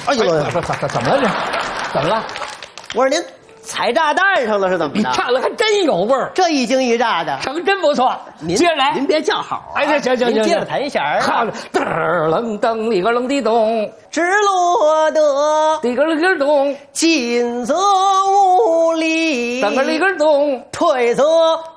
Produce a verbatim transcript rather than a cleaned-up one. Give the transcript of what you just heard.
哎呦， 怎怎怎怎么了这？怎么了？ 我说您踩炸弹上了是怎么你的？ 看了还真有味儿， 这一惊一乍的， 成真不错。 您接着来， 您别叫好、啊， 哎，行行行行， 您接着弹一下儿。 好，噔楞噔里个楞地咚， 直落得里个里个咚， 进则无力， 噔个里个咚， 退则